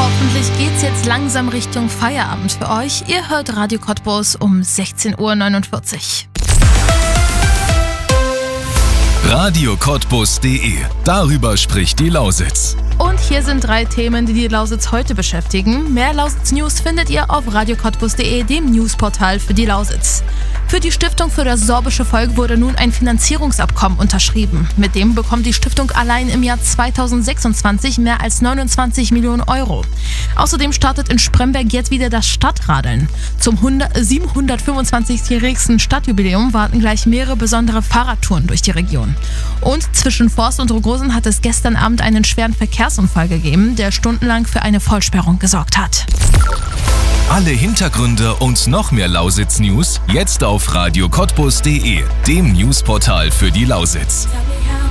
Hoffentlich geht's jetzt langsam Richtung Feierabend für euch. Ihr hört Radio Cottbus um 16:49 Uhr. radiocottbus.de. Darüber spricht die Lausitz. Und hier sind 3 Themen, die die Lausitz heute beschäftigen. Mehr Lausitz-News findet ihr auf radiocottbus.de, dem Newsportal für die Lausitz. Für die Stiftung für das sorbische Volk wurde nun ein Finanzierungsabkommen unterschrieben. Mit dem bekommt die Stiftung allein im Jahr 2026 mehr als 29 Millionen Euro. Außerdem startet in Spremberg jetzt wieder das Stadtradeln. Zum 725-jährigsten Stadtjubiläum warten gleich mehrere besondere Fahrradtouren durch die Region. Und zwischen Forst und Rogosen hat es gestern Abend einen schweren Verkehrsunfall gegeben, der stundenlang für eine Vollsperrung gesorgt hat. Alle Hintergründe und noch mehr Lausitz-News jetzt auf radiocottbus.de, dem Newsportal für die Lausitz.